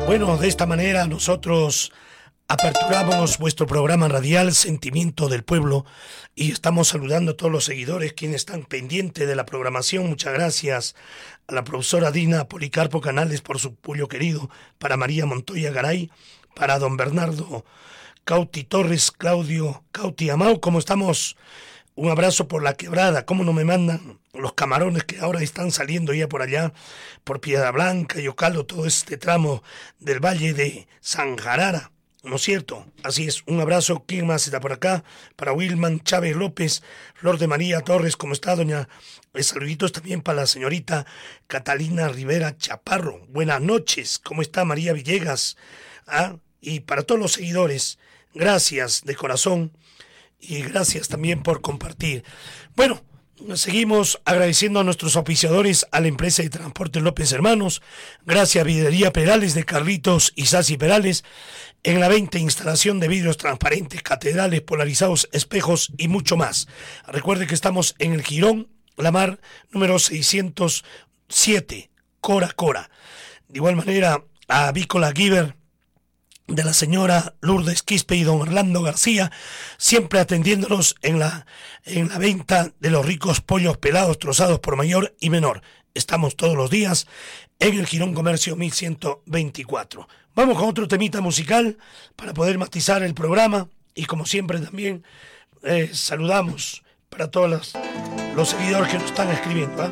Bueno, de esta manera nosotros aperturamos vuestro programa radial Sentimiento del Pueblo y estamos saludando a todos los seguidores quienes están pendientes de la programación. Muchas gracias a la profesora Dina Policarpo Canales por su apoyo querido, para María Montoya Garay, para don Bernardo Cauti Torres, Claudio Cauti Amau. ¿Cómo estamos? Un abrazo por la quebrada. ¿Cómo no me mandan los camarones que ahora están saliendo ya por allá, por Piedra Blanca y Ocalo, todo este tramo del Valle de San Jarara? ¿No es cierto? Así es, un abrazo. ¿Quién más está por acá? Para Wilman Chávez López, Flor de María Torres, ¿cómo está, doña? Saluditos también para la señorita Catalina Rivera Chaparro. Buenas noches, ¿cómo está María Villegas? Y para todos los seguidores, gracias de corazón y gracias también por compartir. Bueno, seguimos agradeciendo a nuestros auspiciadores, a la empresa de transporte López Hermanos, gracias a Vidrería Perales de Carlitos y Sasi Perales, en la venta e instalación de vidrios transparentes, catedrales, polarizados, espejos y mucho más. Recuerde que estamos en el Jirón La Mar, número 607, Cora. De igual manera, a Avícola Giver, de la señora Lourdes Quispe y don Orlando García, siempre atendiéndonos en la venta de los ricos pollos pelados trozados por mayor y menor. Estamos todos los días en el Jirón Comercio 1124. Vamos con otro temita musical para poder matizar el programa y como siempre también saludamos para todos los seguidores que nos están escribiendo.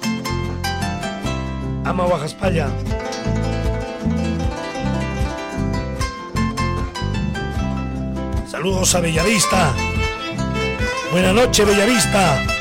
Ama Bajaspalla. Saludos a Bellavista. Buenas noches, Bellavista.